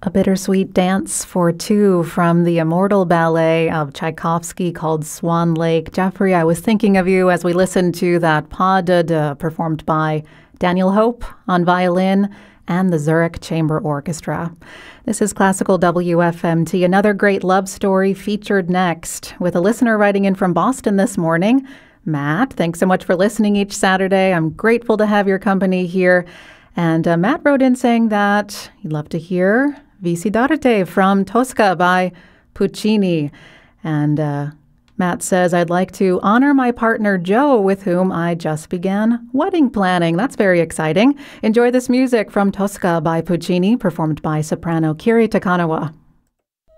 A bittersweet dance for two from the immortal ballet of Tchaikovsky called Swan Lake. Jeffrey, I was thinking of you as we listened to that Pas de deux performed by Daniel Hope on violin and the Zurich Chamber Orchestra. This is Classical WFMT. Another great love story featured next with a listener writing in from Boston this morning. Matt, thanks so much for listening each Saturday. I'm grateful to have your company here. And Matt wrote in saying that he'd love to hear Vici d'arte from Tosca by Puccini. And Matt says, I'd like to honor my partner Joe, with whom I just began wedding planning. That's very exciting. Enjoy this music from Tosca by Puccini, performed by soprano Kiri Takanawa.